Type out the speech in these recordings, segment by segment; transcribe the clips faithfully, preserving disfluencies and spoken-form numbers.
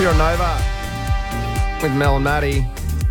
You're on Nova with Mel and Maddie.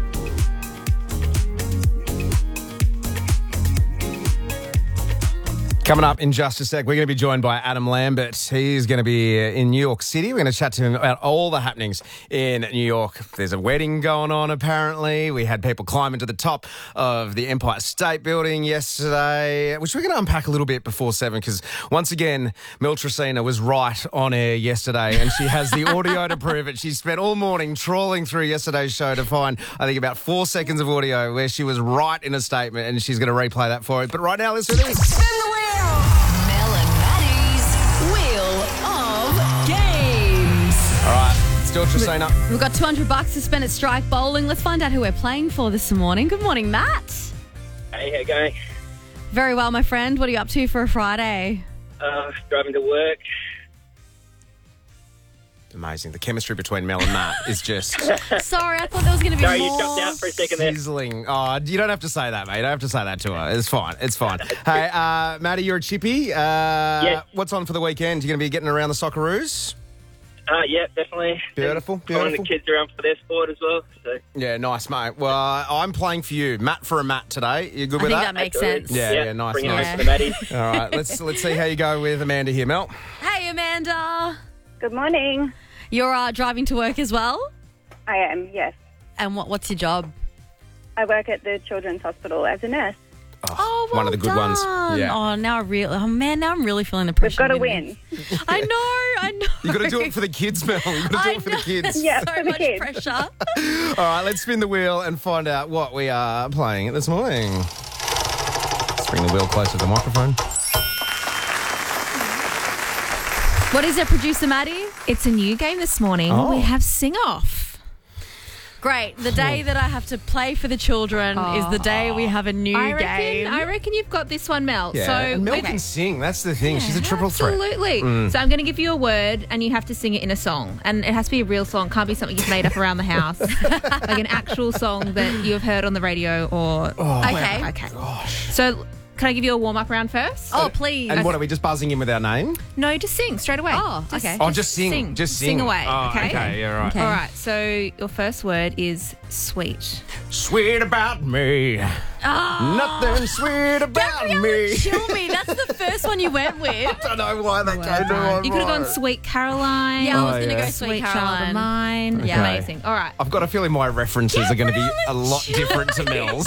Coming up in just a sec, we're going to be joined by Adam Lambert. He's going to be in New York City. We're going to chat to him about all the happenings in New York. There's a wedding going on, apparently. We had people climbing to the top of the Empire State Building yesterday, which we're going to unpack a little bit before seven, because once again, Mel Tracina was right on air yesterday, and she has the audio to prove it. She spent all morning trawling through yesterday's show to find, I think, about four seconds of audio where she was right in a statement, and she's going to replay that for us. But right now, listen to this. Spin the wheel! Mel and Maddie's Wheel of Games. All right, still Tracina. We've got two hundred bucks to spend at Strike Bowling. Let's find out who we're playing for this morning. Good morning, Matt. Hey, how you going? Very well, my friend. What are you up to for a Friday? Uh, driving to work. Amazing. The chemistry between Mel and Matt is just Sorry, I thought there was going to be Sorry, more. you jumped out for a second there. sizzling. Oh, you don't have to say that, mate. You don't have to say that to her. It's fine. It's fine. Hey, uh, Maddie, you're a chippy. Uh, Yes. What's on for the weekend? You're going to be getting around the Socceroos? Uh, yeah, definitely. Beautiful, And following beautiful. the kids around for their sport as well. So. Yeah, nice, mate. Well, uh, I'm playing for you. Matt for a Matt today. You good I with think that? that makes Absolutely. sense. Yeah, yeah, nice, Bring nice. it home for the Maddies. All right, let's let's see how you go with Amanda here, Mel. Hey, Amanda. Good morning. You're uh, driving to work as well? I am, yes. And what? what's your job? I work at the Children's Hospital as a nurse. Oh, well one of the good ones. done. Yeah. Oh, now I really, oh man, now I'm really feeling the pressure. We've got to I'm gonna- win. I know, I know. You got to do it for the kids, Mel. You got to do I it for the know. kids. Yeah, So for the much kids. pressure. All right, let's spin the wheel and find out what we are playing this morning. Let's bring the wheel closer to the microphone. What is it, producer Maddie? It's a new game this morning. Oh. We have Sing Off. Great. The day that I have to play for the children is the day we have a new I reckon, game. I reckon you've got this one, Mel. Yeah, So and Mel okay. can sing. That's the thing. She's a triple threat. Absolutely. So I'm going to give you a word and you have to sing it in a song. And it has to be a real song. Can't be something you've made up around the house. Like an actual song that you have heard on the radio or... Oh, Okay. Okay. So can I give you a warm-up round first? Oh, please. And what are we just buzzing in with our name? No, just sing straight away. Oh, okay. Oh, just sing. Just sing. away, Oh, okay? okay, yeah, right. Okay. All right, so your first word is sweet. Sweet about me. Nothing sweet about me. Chill me. That's the first one you went with. I don't know why they Well came to done. one You could have gone right. Sweet Caroline. Yeah, I was Oh, going to yeah. go Sweet, Sweet Child Caroline. of Mine. Yeah. Okay. Amazing. All right. I've got a feeling my references are going to be a lot chill different to Mel's.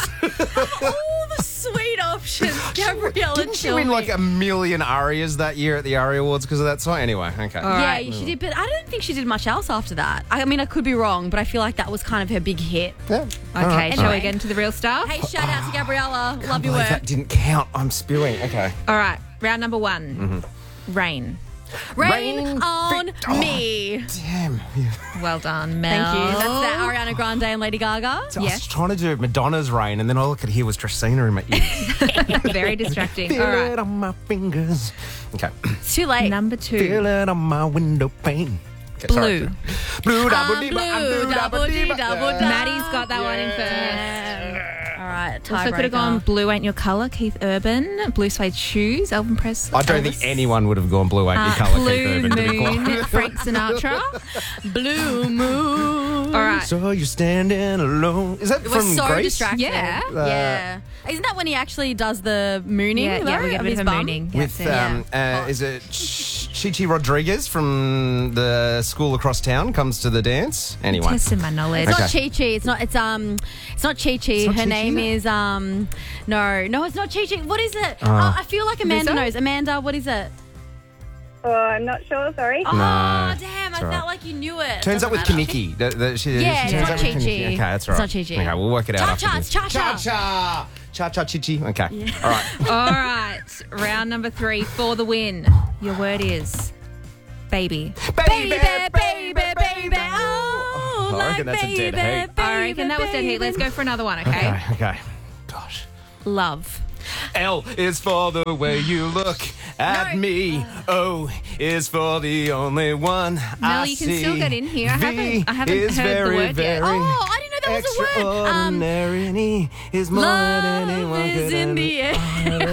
All the sweet options. Gabriella, Didn't she chill win me. like a million arias that year at the Aria Awards because of that song? Anyway, okay. All Yeah, right. she did, but I don't think she did much else after that. I mean, I could be wrong, but I feel like that was kind of her big hit. Yeah. Okay, All right. shall Anyway. we get into the real stuff? Hey, shout out to Gabriella. Can't Love your believe work. that didn't count. I'm spewing. Okay. All right, round number one. Rain. Rain, Rain on Vic- oh. me. Damn. Well done, Mel. Thank you. That's that Ariana Grande and Lady Gaga. I was Yes. trying to do Madonna's Rain, and then all I could hear was Tracina in my ears. Very distracting. Feel All it right, on my fingers. Okay. It's too late. number two. Feel it on my window pane. Okay, sorry. Blue. Blue, double I'm dee, blue, I'm blue, double double dee, dee, double yeah. da. Maddie's got that one in first. All right, Also could have gone tiebreaker. Blue Ain't Your Colour, Keith Urban. Blue Suede Shoes, Elvin Presley. I don't think anyone would have gone Blue Ain't Your Uh, Colour, Blue Keith Urban, to be quite Moon, honest. Frank Sinatra. Blue Moon. All right. So you're standing alone. Is that It from was so Grease? distracting. Yeah. yeah. Isn't that when he actually does the mooning? Yeah, though, yeah, we get a of bit his of a bum? mooning. With, That's it. um, uh, is it Ch- Chichi Rodriguez from the school across town comes to the dance? Anyway. Testing my knowledge. It's not Okay. Chi Chi. It's not. It's um. It's not Chi Chi. It's not Her Chi Chi? name is um. No, no, it's not Chi Chi. What is it? Uh. oh, I feel like Amanda Lizzo? knows. Amanda, what is it? Oh, I'm not sure, sorry. Oh, No, damn! I it's all felt right. like you knew it. Turns Doesn't up with matter. Kaniki. That, that she, Yeah, she it's turns not up with Chi Chi. Kaniki. Okay, that's It's right. not Chi Chi. Okay, we'll work it out. Cha-cha, after it's this. cha-cha. Cha-cha. Cha-cha, chichi. Okay. All right. All right. Round number three for the win. Your word is baby. Baby, baby, baby. Oh, I reckon like that's a dead baby, heat. I reckon that was dead heat. Let's go for another one, okay? Okay, okay. Gosh. Love. L is for the way you look at No. me. O is for the only one I Mel, you can see. still get in here. I V haven't- I haven't is heard the very, word yet. very Oh, I didn't know that was a word. Um, extraordinary. And E is more than love anyone is could in ever- the air.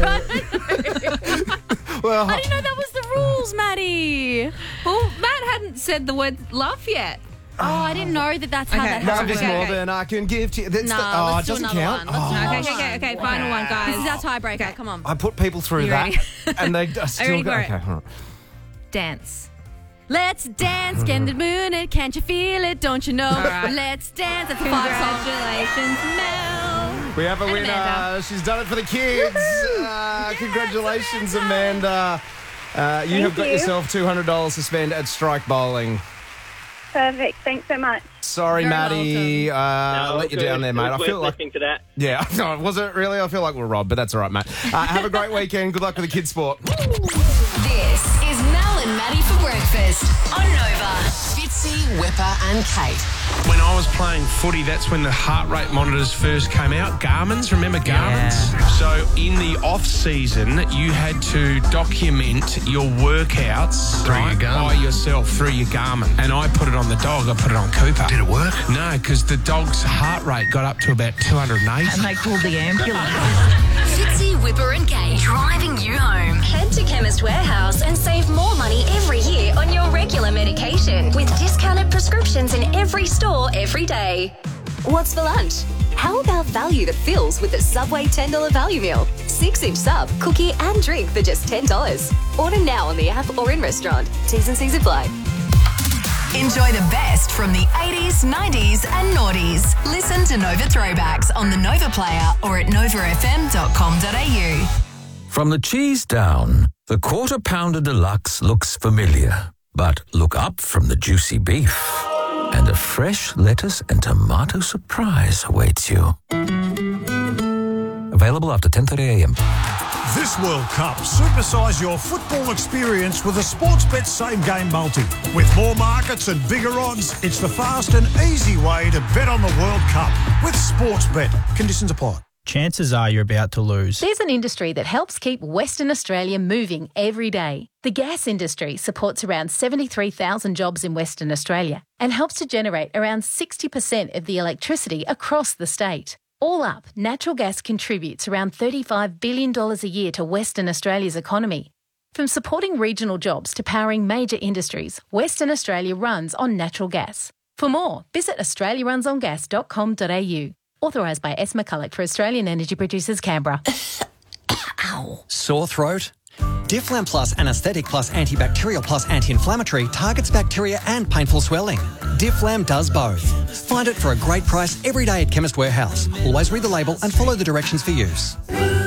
Well, I didn't know that was the rules, Maddie. Well, Matt hadn't said the word love yet. Oh, I didn't know that that's how Okay. that No, Love happens. is Okay, more okay. than I can give to you. That's No, the, oh, let's it do doesn't another count. one. Let's do Oh. Okay, okay, okay, okay. Final one, guys. This is our tiebreaker. Okay. Come on. I put people through You that, ready? and they uh, still ready go. for it. Okay, all right. Dance. Let's dance, get in the moon, it. Can't you feel it? Don't you know? right. Let's dance. That's a five song. Congratulations, Mel. We have a And winner. Amanda. She's done it for the kids. Uh, congratulations, Amanda. Uh, you Thank have got you. yourself two hundred dollars to spend at Strike Bowling. Perfect. Thanks so much. Sorry, You're Maddie. Uh, I'll No, let you good. down there, It mate. I was feel worth like. listening to that. Yeah, no, was it really? I feel like we're robbed, but that's all right, mate. Uh, have a great weekend. Good luck with the kids' sport. This is Mel and Maddie for breakfast on Nova. Fitzy, Whipper, and Kate. When I was playing footy, that's when the heart rate monitors first came out. Garmin's, remember Garmin's? So in the off season, you had to document your workouts Through your right, Garmin. by yourself through your Garmin. And I put it on the dog. I put it on Cooper. Did it work? No, because the dog's heart rate got up to about two hundred eighty. And they called the ambulance. Fitzy, Whipper, and Kate driving you home. Head to Chemist Warehouse and save more money every year on your regular medication with discounted prescriptions in every store every day. What's for lunch? How about value that fills with the Subway ten dollars value meal? six inch sub, cookie and drink for just ten dollars. Order now on the app or in restaurant. T's and C's apply. Enjoy the best from the eighties, nineties, and noughties. Listen to Nova Throwbacks on the Nova Player or at nova f m dot com dot a u. From the cheese down, the Quarter Pounder Deluxe looks familiar. But look up from the juicy beef, and a fresh lettuce and tomato surprise awaits you. Available after ten thirty a m. This World Cup, supersize your football experience with a Sportsbet same-game multi. With more markets and bigger odds, it's the fast and easy way to bet on the World Cup with Sportsbet. Conditions apply. Chances are you're about to lose. There's an industry that helps keep Western Australia moving every day. The gas industry supports around seventy-three thousand jobs in Western Australia and helps to generate around sixty percent of the electricity across the state. All up, natural gas contributes around thirty-five billion dollars a year to Western Australia's economy. From supporting regional jobs to powering major industries, Western Australia runs on natural gas. For more, visit australia runs on gas dot com dot a u. Authorised by S. McCulloch for Australian Energy Producers, Canberra. Ow. Sore throat? Difflam Plus Anaesthetic Plus Antibacterial Plus Anti-Inflammatory targets bacteria and painful swelling. Difflam does both. Find it for a great price every day at Chemist Warehouse. Always read the label and follow the directions for use.